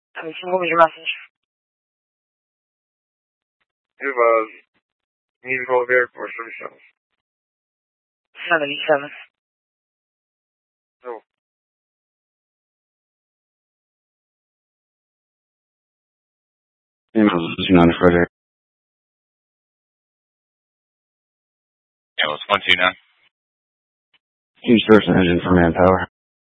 What was your message? It was Music Hall Airport 77. 77. Oh. Email is not further. Yeah, it was 129. Huge source engine for manpower.